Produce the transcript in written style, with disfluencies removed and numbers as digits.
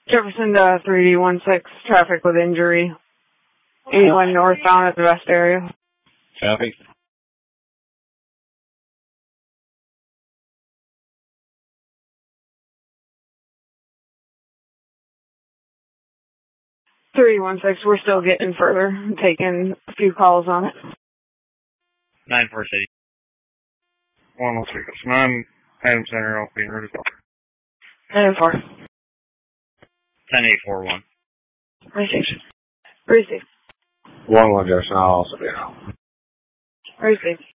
Jefferson to 3D16, traffic with injury. Anyone northbound at the West area. Copy. We're still getting further, taking a few calls on it. 9-4 City. 106. 9 Center, I'll be ready to go. 9-4. 10-8-4-1. Receive. 1-1 Jefferson, I'll also be out. Receive.